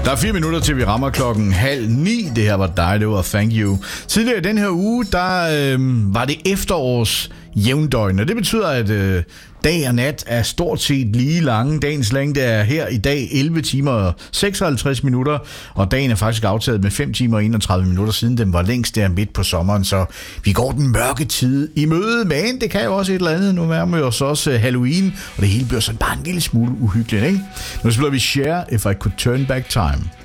Der er 4 minutter til vi rammer 8:30. Det her var dig, det var Thank You. Tidligere i den her uge, der var det efterårs jævndøgn, og det betyder, at dag og nat er stort set lige lange. Dagens længde er her i dag 11 timer og 56 minutter, og dagen er faktisk aftaget med 5 timer og 31 minutter, siden den var længst der midt på sommeren, så vi går den mørke tid i møde, men det kan jo også et eller andet. Nu nærmer vi os også Halloween, og det hele bliver sådan bare en lille smule uhyggeligt, ikke? Nu spiller vi Cher, If I Could Turn Back Time.